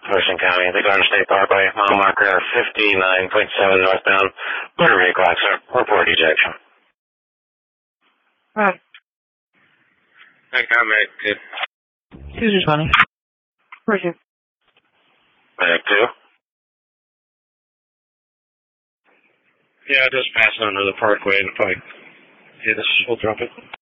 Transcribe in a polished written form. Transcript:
Ocean County, the Garden State Parkway, mile marker 59.7 northbound, motor vehicle accident, report ejection. Right. I got back to 220. Roger. back to. Yeah, just passing under the parkway, and if I hit us, we'll drop it.